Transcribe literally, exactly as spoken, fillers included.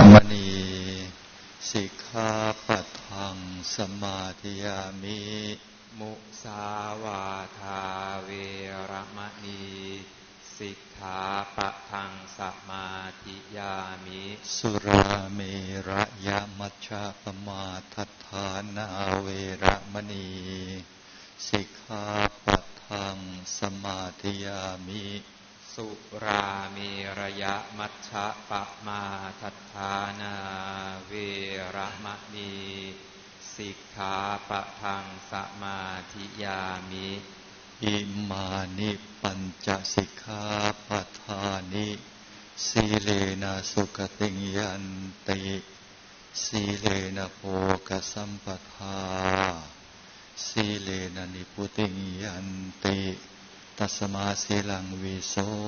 มณีสิกขาปะทังสมาธิยามิมุสาวาทาเวรมณีสิกขาปะทังสมาธิยามิสุราเมระยะมัชฌะปมาทัฏฐานาเวรมณีสิกขาปะทังสมาธิยามิสุราเมรยะมัชฌะปมาทัฏฐานาเวรมณีสิกขาปะทังสมาธิยามิอิมานิปัญจสิกขาปทานิสีเลนะสุขติยันติสีเลนะโภคสัมปทาสีเลนะนิพุติยันติตัสมาสีลังวิโส